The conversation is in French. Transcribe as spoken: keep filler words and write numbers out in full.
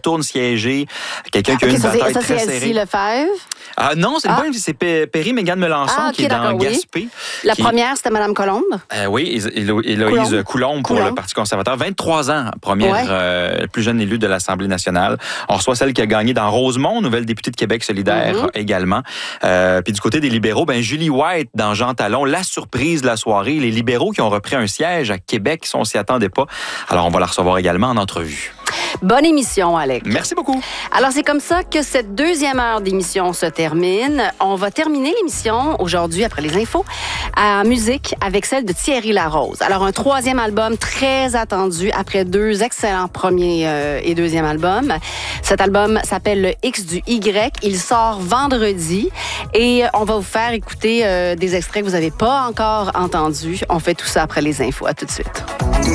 retourne siéger. Quelqu'un qui a okay, une ça, bataille ça, très c'est serrée. Elsie Lefebvre? Ah non, c'est ah. pas c'est Perry-Mégane Melançon ah, okay, qui est dans oui. Gaspé. La qui... première, c'était Mme Colombe. Euh, oui, Élo- Éloïse Coulombe, Coulombe pour Coulombe. le Parti conservateur. vingt-trois ans, première Ouais. euh, plus jeune élue de l'Assemblée nationale. On reçoit celle qui a gagné dans Rosemont, nouvelle députée de Québec solidaire Mm-hmm. également. Euh, puis du côté des libéraux, ben Julie White dans Jean Talon, la surprise de la soirée. Les libéraux qui ont repris un siège à Québec, si on s'y attendait pas. Alors, on va la recevoir également en entrevue. Bonne émission, Alex. Merci beaucoup. Alors, c'est comme ça que cette deuxième heure d'émission se termine. On va terminer l'émission aujourd'hui, après les infos, en musique avec celle de Thierry Larose. Alors, un troisième album très attendu après deux excellents premiers euh, et deuxième albums. Cet album s'appelle le X du Y. Il sort vendredi et on va vous faire écouter euh, des extraits que vous n'avez pas encore entendus. On fait tout ça après les infos. À tout de suite.